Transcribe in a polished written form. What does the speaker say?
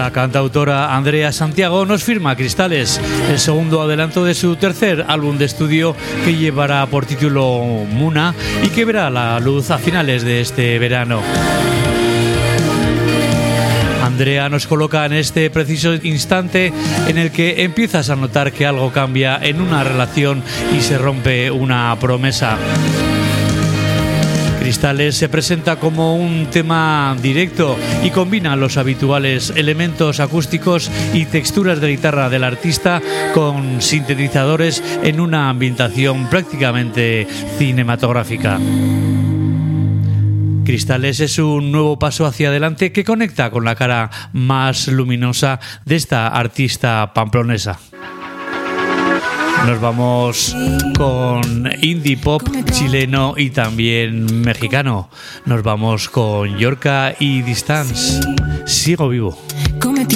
La cantautora Andrea Santiago nos firma Cristales, el segundo adelanto de su tercer álbum de estudio que llevará por título Muna y que verá la luz a finales de este verano. Andrea nos coloca en este preciso instante en el que empiezas a notar que algo cambia en una relación y se rompe una promesa. Cristales se presenta como un tema directo y combina los habituales elementos acústicos y texturas de guitarra del artista con sintetizadores en una ambientación prácticamente cinematográfica. Cristales es un nuevo paso hacia adelante que conecta con la cara más luminosa de esta artista pamplonesa. Nos vamos con indie pop chileno y también mexicano. Nos vamos con Yorka y Distance. Sigo vivo.